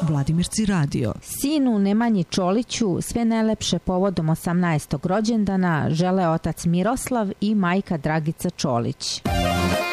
Vladimirci radio. Sinu Nemanji Čoliću sve najlepše povodom 18. rođendana žele otac Miroslav i majka Dragica Čolić.